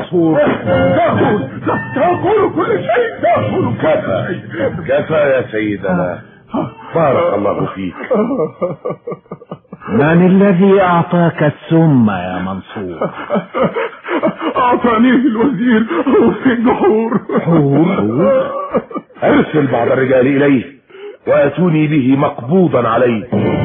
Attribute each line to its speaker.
Speaker 1: منصور.
Speaker 2: تأكل كل شيء، تأكل كل شيء.
Speaker 3: كفى يا سيدنا، بارك الله فيك.
Speaker 1: من الذي أعطاك السم يا منصور؟
Speaker 2: أعطانيه الوزير حسين جحور.
Speaker 3: أرسل بعض الرجال إليه وأتوني به مقبوضا عليه.